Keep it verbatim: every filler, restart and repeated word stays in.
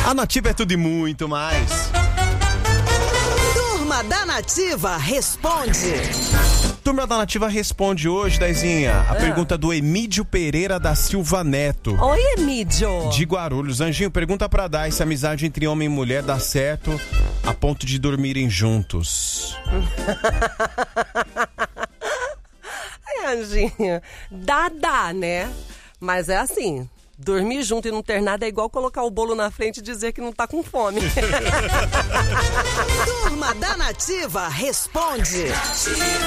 A Nativa é tudo e muito mais. Turma da Nativa responde. Turma da Nativa responde hoje, Daizinha, a Ah. pergunta do Emídio Pereira da Silva Neto. Oi, Emídio. De Guarulhos. Anjinho, pergunta pra Dai se a amizade entre homem e mulher dá certo a ponto de dormirem juntos. Ai, Anjinho, dá, dá, né? Mas é assim, dormir junto e não ter nada é igual colocar o bolo na frente e dizer que não tá com fome. Turma da Nativa responde.